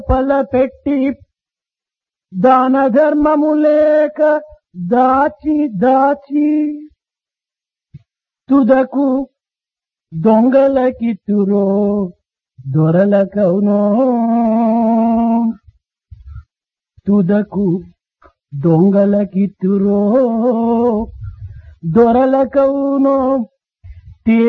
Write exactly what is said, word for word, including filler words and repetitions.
పల పెట్టి దాన ధర్మము లేక దాచి దాచి తుదకు దొంగలకిత్తురో దొరలకవునో తుదకు దొంగలకిత్తురో దొరలకవునో